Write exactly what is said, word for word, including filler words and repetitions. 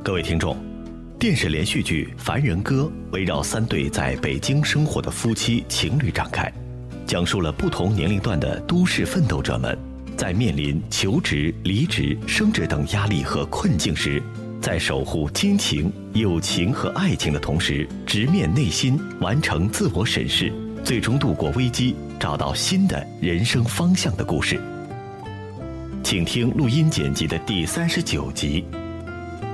各位听众，电视连续剧《凡人歌》围绕三对在北京生活的夫妻情侣展开，讲述了不同年龄段的都市奋斗者们在面临求职、离职、升职等压力和困境时，在守护亲情、友情和爱情的同时，直面内心，完成自我审视，最终度过危机，找到新的人生方向的故事。请听录音剪辑的第三十九集《